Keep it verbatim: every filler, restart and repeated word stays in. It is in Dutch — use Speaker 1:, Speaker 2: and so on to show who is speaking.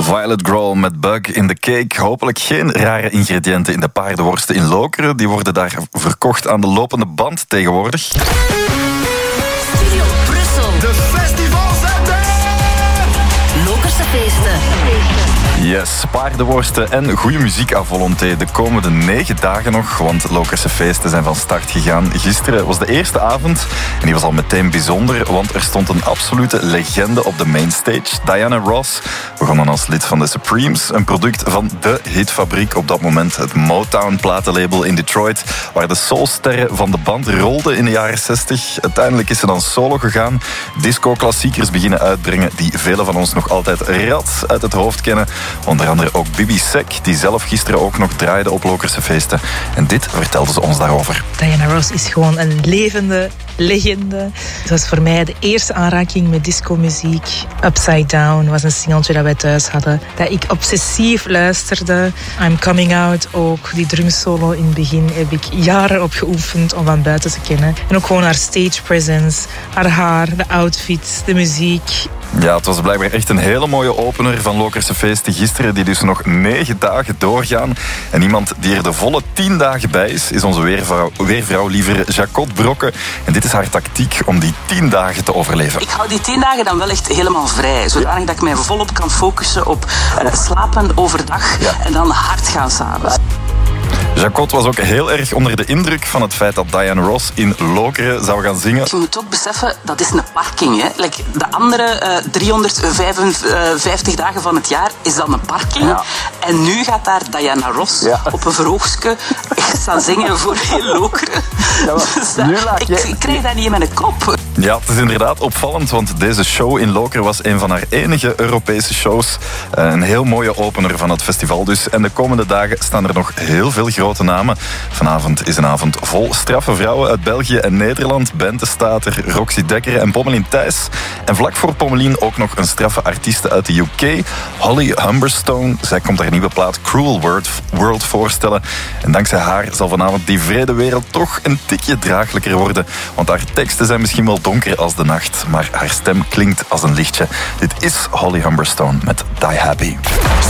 Speaker 1: Violet Grohl met Bug in the Cake. Hopelijk geen rare ingrediënten in de paardenworsten in Lokeren. Die worden daar verkocht aan de lopende band tegenwoordig.
Speaker 2: Studio Brussel.
Speaker 3: De festivalzender!
Speaker 2: Lokerse feesten.
Speaker 1: Yes, paardenworsten en goede muziek à volonté de komende negen dagen nog, want Lokerse feesten zijn van start gegaan. Gisteren was de eerste avond en die was al meteen bijzonder, want er stond een absolute legende op de mainstage. Diana Ross, begonnen als lid van de Supremes, een product van de hitfabriek op dat moment, het Motown-platenlabel in Detroit, waar de soulsterren van de band rolden in de jaren zestig. Uiteindelijk is ze dan solo gegaan, disco-klassiekers beginnen uitbrengen die velen van ons nog altijd rad uit het hoofd kennen. Onder andere ook Bibi Sek, die zelf gisteren ook nog draaide op Lokerse feesten. En dit vertelde ze ons daarover.
Speaker 4: Diana Ross is gewoon een levende legende. Het was voor mij de eerste aanraking met discomuziek. Upside Down was een singeltje dat wij thuis hadden, dat ik obsessief luisterde. I'm Coming Out ook, die drumsolo in het begin heb ik jaren op geoefend om van buiten te kennen. En ook gewoon haar stage presence, haar haar, de outfits, de muziek.
Speaker 1: Ja, het was blijkbaar echt een hele mooie opener van Lokerse feesten gisteren, die dus nog negen dagen doorgaan. En iemand die er de volle tien dagen bij is, is onze weervrouw, weervrouw liever Jacot Brokke. En dit is haar tactiek om die tien dagen te overleven.
Speaker 5: Ik hou die tien dagen dan wel echt helemaal vrij, zodanig dat ik mij volop kan focussen op uh, slapen overdag ja. en dan hard gaan s'avonds.
Speaker 1: Jacot was ook heel erg onder de indruk van het feit dat Diana Ross in Lokeren zou gaan zingen.
Speaker 5: Je moet ook beseffen, dat is een parking. Hè. Like de andere uh, driehonderdvijfenvijftig dagen van het jaar is dan een parking. Ja. En nu gaat daar Diana Ross ja. op een verhoogstje staan zingen voor heel Lokeren. Ja, dus dat, ik, je... ik krijg dat niet in mijn kop.
Speaker 1: Ja, het is inderdaad opvallend, want deze show in Lokeren was een van haar enige Europese shows. Een heel mooie opener van het festival dus. En de komende dagen staan er nog heel veel grote namen. Vanavond is een avond vol straffe vrouwen uit België en Nederland. Bente Stater, Roxy Dekker en Pommelien Thijs. En vlak voor Pommelien ook nog een straffe artieste uit de U K. Holly Humberstone. Zij komt haar nieuwe plaat Cruel World, World voorstellen. En dankzij haar zal vanavond die vrede wereld toch een tikje draaglijker worden. Want haar teksten zijn misschien wel donker als de nacht, maar haar stem klinkt als een lichtje. Dit is Holly Humberstone met Die Happy.